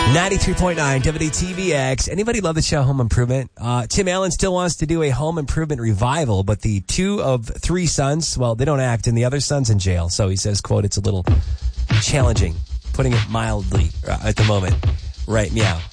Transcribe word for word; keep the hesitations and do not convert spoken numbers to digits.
ninety-three point nine W T V X. Anybody love the show Home Improvement? Uh, Tim Allen still wants to do a Home Improvement revival, but the two of three sons, well, they don't act, and the other son's in jail. So he says, quote, it's a little challenging, putting it mildly uh, at the moment. Right, meow.